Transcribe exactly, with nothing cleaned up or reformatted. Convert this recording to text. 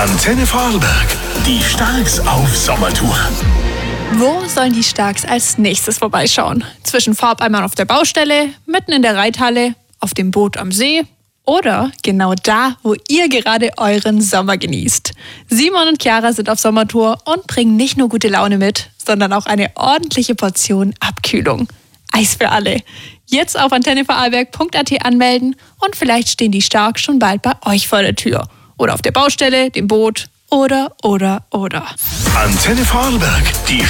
Antenne Vorarlberg, die Starks auf Sommertour. Wo sollen die Starks als nächstes vorbeischauen? Zwischen Farbeimern auf der Baustelle, mitten in der Reithalle, auf dem Boot am See oder genau da, wo ihr gerade euren Sommer genießt. Simon und Chiara sind auf Sommertour und bringen nicht nur gute Laune mit, sondern auch eine ordentliche Portion Abkühlung. Eis für alle. Jetzt auf antenne vorarlberg punkt a t anmelden und vielleicht stehen die Starks schon bald bei euch vor der Tür. Oder auf der Baustelle, dem Boot oder, oder, oder. Antenne Vorarlberg, die